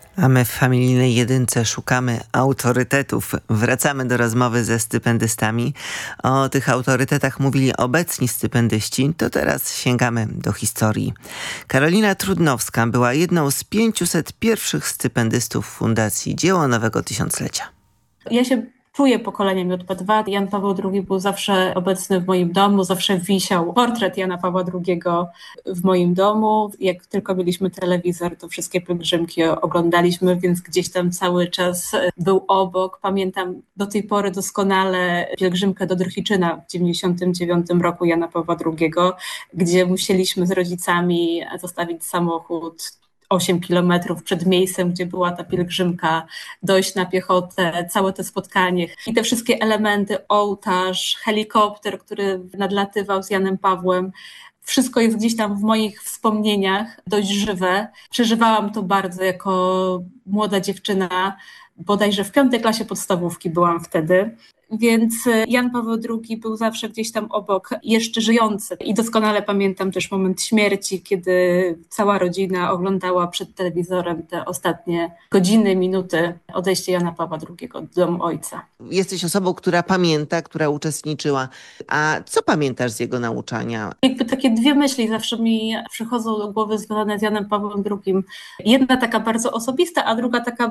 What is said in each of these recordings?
A my w Familijnej Jedynce szukamy autorytetów. Wracamy do rozmowy ze stypendystami. O tych autorytetach mówili obecni stypendyści, to teraz sięgamy do historii. Karolina Trudnowska była jedną z 500 pierwszych stypendystów Fundacji Dzieło Nowego Tysiąclecia. Ja się czuję pokoleniem JP2. Jan Paweł II był zawsze obecny w moim domu, zawsze wisiał portret Jana Pawła II w moim domu. Jak tylko mieliśmy telewizor, to wszystkie pielgrzymki oglądaliśmy, więc gdzieś tam cały czas był obok. Pamiętam do tej pory doskonale pielgrzymkę do Drhiczyna w 1999 roku Jana Pawła II, gdzie musieliśmy z rodzicami zostawić samochód 8 kilometrów przed miejscem, gdzie była ta pielgrzymka, dojść na piechotę, całe to spotkanie i te wszystkie elementy, ołtarz, helikopter, który nadlatywał z Janem Pawłem. Wszystko jest gdzieś tam w moich wspomnieniach dość żywe. Przeżywałam to bardzo jako młoda dziewczyna, bodajże w 5. klasie podstawówki byłam wtedy. Więc Jan Paweł II był zawsze gdzieś tam obok, jeszcze żyjący. I doskonale pamiętam też moment śmierci, kiedy cała rodzina oglądała przed telewizorem te ostatnie godziny, minuty odejścia Jana Pawła II do domu ojca. Jesteś osobą, która pamięta, która uczestniczyła. A co pamiętasz z jego nauczania? Jakby takie dwie myśli zawsze mi przychodzą do głowy związane z Janem Pawłem II. Jedna taka bardzo osobista, a druga taka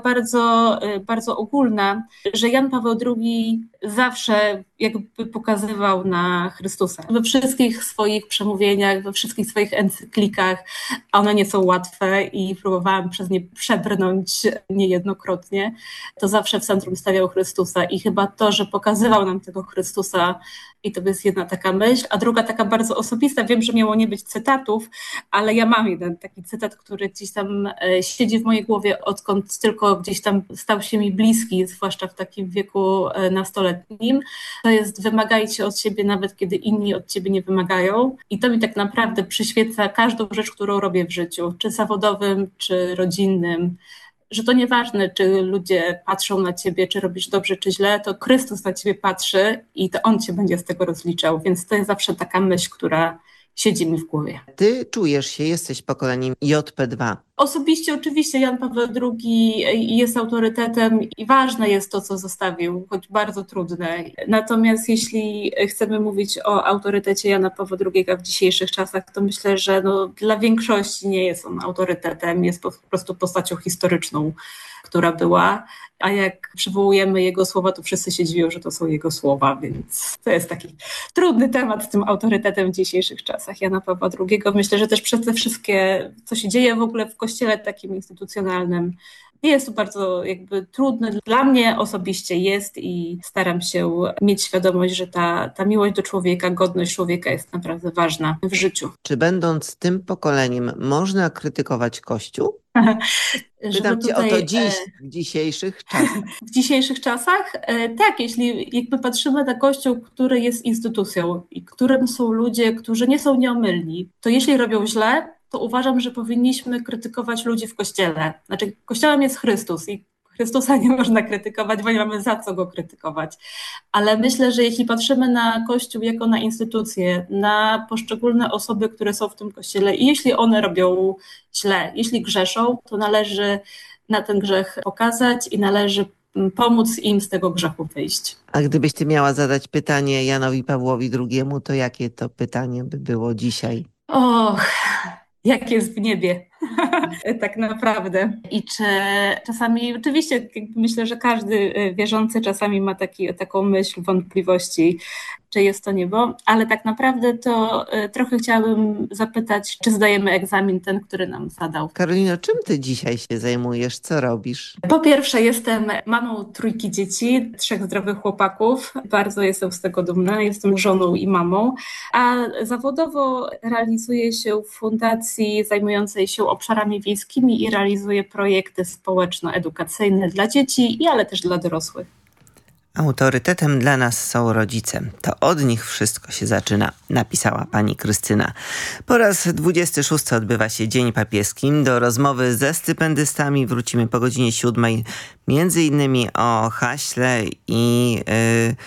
bardzo ogólna, że Jan Paweł II zawsze jakby pokazywał na Chrystusa. We wszystkich swoich przemówieniach, we wszystkich swoich encyklikach, one nie są łatwe i próbowałam przez nie przebrnąć niejednokrotnie, to zawsze w centrum stawiał Chrystusa i chyba to, że pokazywał nam tego Chrystusa, i to jest jedna taka myśl, a druga taka bardzo osobista. Wiem, że miało nie być cytatów, ale ja mam jeden taki cytat, który gdzieś tam siedzi w mojej głowie, odkąd tylko gdzieś tam stał się mi bliski, zwłaszcza w takim wieku nastoletnim. To jest: wymagajcie od siebie nawet kiedy inni od ciebie nie wymagają. I to mi tak naprawdę przyświeca każdą rzecz, którą robię w życiu, czy zawodowym, czy rodzinnym. Że to nieważne, czy ludzie patrzą na ciebie, czy robisz dobrze, czy źle, to Chrystus na ciebie patrzy i to On cię będzie z tego rozliczał. Więc to jest zawsze taka myśl, która siedzi mi w głowie. Ty czujesz się, jesteś pokoleniem JP2. Osobiście oczywiście Jan Paweł II jest autorytetem i ważne jest to, co zostawił, choć bardzo trudne. Natomiast jeśli chcemy mówić o autorytecie Jana Pawła II w dzisiejszych czasach, to myślę, że dla większości nie jest on autorytetem, jest po prostu postacią historyczną, która była. A jak przywołujemy jego słowa, to wszyscy się dziwią, że to są jego słowa, więc to jest taki trudny temat z tym autorytetem w dzisiejszych czasach Jana Pawła II. Myślę, że też przez te wszystkie, co się dzieje w ogóle w kościele takim instytucjonalnym, jest to bardzo jakby trudne. Dla mnie osobiście jest i staram się mieć świadomość, że ta miłość do człowieka, godność człowieka jest naprawdę ważna w życiu. Czy będąc tym pokoleniem można krytykować Kościół? Pytam cię o to dziś, w dzisiejszych czasach. W dzisiejszych czasach? Tak, jeśli jakby patrzymy na Kościół, który jest instytucją i którym są ludzie, którzy nie są nieomylni, to jeśli robią źle, to uważam, że powinniśmy krytykować ludzi w Kościele. Znaczy, Kościołem jest Chrystus i Chrystusa nie można krytykować, bo nie mamy za co go krytykować. Ale myślę, że jeśli patrzymy na Kościół jako na instytucję, na poszczególne osoby, które są w tym Kościele i jeśli one robią źle, jeśli grzeszą, to należy na ten grzech pokazać i należy pomóc im z tego grzechu wyjść. A gdybyś ty miała zadać pytanie Janowi Pawłowi II, to jakie to pytanie by było dzisiaj? Och, jak jest w niebie. Tak naprawdę. I czy czasami, oczywiście myślę, że każdy wierzący czasami ma taką myśl, wątpliwości, czy jest to niebo, ale tak naprawdę to trochę chciałabym zapytać, czy zdajemy egzamin ten, który nam zadał. Karolino, czym ty dzisiaj się zajmujesz? Co robisz? Po pierwsze, jestem mamą 3 dzieci, 3 zdrowych chłopaków. Bardzo jestem z tego dumna. Jestem żoną i mamą. A zawodowo realizuję się w fundacji zajmującej się obszarami wiejskimi i realizuję projekty społeczno-edukacyjne dla dzieci, ale też dla dorosłych. Autorytetem dla nas są rodzice. To od nich wszystko się zaczyna, napisała pani Krystyna. Po raz 26 odbywa się Dzień Papieski. Do rozmowy ze stypendystami wrócimy po godzinie 7. Między innymi o haśle i